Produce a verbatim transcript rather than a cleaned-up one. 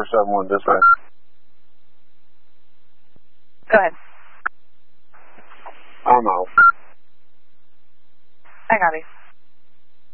seven one dispatch. Go ahead. I'm out. I got it.